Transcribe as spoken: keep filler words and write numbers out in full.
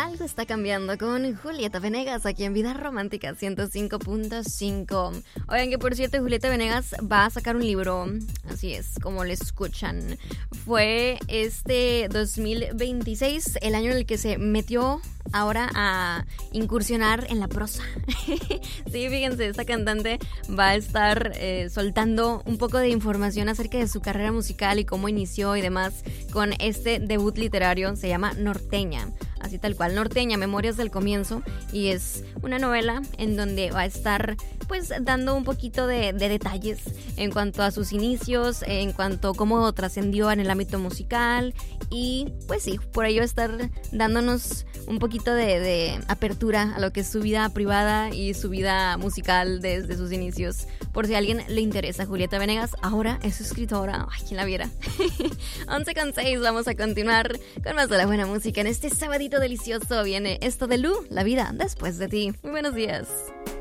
Algo está cambiando con Julieta Venegas aquí en Vida Romántica ciento cinco punto cinco. Oigan, que por cierto, Julieta Venegas va a sacar un libro, así es, como le escuchan. Fue este dos mil veintiséis, el año en el que se metió ahora a incursionar en la prosa. Sí, fíjense, esta cantante va a estar eh, soltando un poco de información acerca de su carrera musical y cómo inició y demás con este debut literario. Se llama Norteña, así tal cual, Norteña, Memorias del Comienzo, y es una novela en donde va a estar pues dando un poquito de, de detalles en cuanto a sus inicios, en cuanto a cómo trascendió en el ámbito musical, y pues sí, por ello estar dándonos un poquito de, de apertura a lo que es su vida privada y su vida musical desde sus inicios. Por si a alguien le interesa, Julieta Venegas ahora es escritora. Ay, quien la viera. once con seis, vamos a continuar con más de la buena música. En este sabadito delicioso viene esto de Lu, La vida después de ti. Muy buenos días.